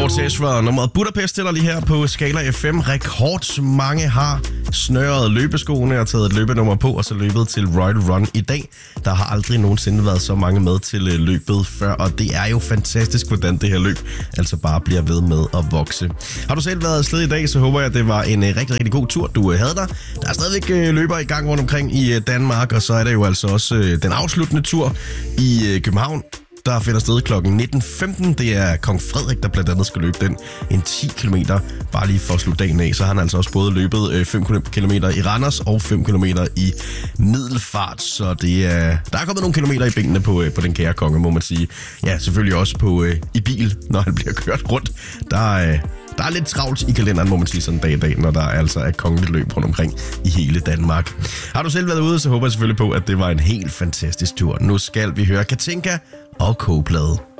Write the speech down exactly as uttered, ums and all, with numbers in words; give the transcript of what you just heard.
Orchestra, nummeret Budapest stiller lige her på Skala F M. Rekord mange har snøret løbeskoene og taget et løbenummer på, og så løbet til Royal Run i dag. Der har aldrig nogensinde været så mange med til løbet før, og det er jo fantastisk, hvordan det her løb altså bare bliver ved med at vokse. Har du selv været afsted i dag, så håber jeg, at det var en rigtig, rigtig god tur, du havde der. Der er stadigvæk løber i gang rundt omkring i Danmark, og så er det jo altså også den afsluttende tur i København, der finder sted klokken nitten femten. Det er Kong Frederik, der blandt andet skal løbe den en ti kilometer, bare lige for at slutte dagen af. Så har han altså også både løbet fem kilometer i Randers og fem kilometer i Middelfart. Så det er, der er kommet nogle kilometer i benene på, på den kære konge, må man sige. Ja, selvfølgelig også på, i bil, når han bliver kørt rundt. Der Der er lidt travlt i kalenderen, må man sige, sådan dag i dag, når der altså er kongeligt løb rundt omkring i hele Danmark. Har du selv været ude, så håber jeg selvfølgelig på, at det var en helt fantastisk tur. Nu skal vi høre Katinka og Kogeplade.